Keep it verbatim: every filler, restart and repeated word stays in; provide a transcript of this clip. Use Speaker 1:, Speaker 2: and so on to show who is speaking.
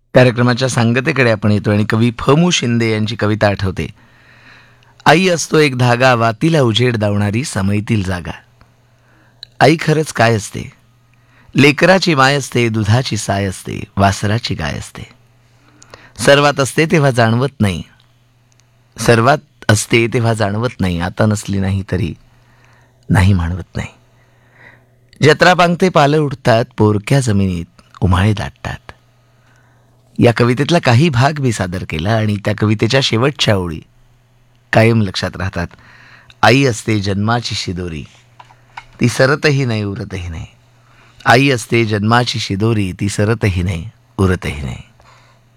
Speaker 1: कार्यक्रमाच्या सांगतेकडे आपण येतो आणि कवी फ मु शिंदे यांची कविता आठवते. आई असतो एक धागा, वातीला उजेड दावणारी समईतील जागा. आई खरंच काय असते? लेकराची माय असते, दुधाची साय असते, वासराची गाय असते. सर्वात असते तेव्हा जाणवत नाही, सर्वात असते तेव्हा जाणवत नाही. आता नसली नाही तरी नाही म्हणवत नाही. जत्रा पांगते पालं उठतात, पोरक्या जमिनीत उम्हाळे दाटतात. या कवितेतला काही भाग मी सादर केला आणि त्या कवितेच्या शेवटच्या ओळी कायम लक्षात राहतात. आई असते जन्माची शिदोरी, ती सरतही नाही उरतही नाही. आई असते जन्माची शिदोरी, ती सरतही नाही उरतही नाही.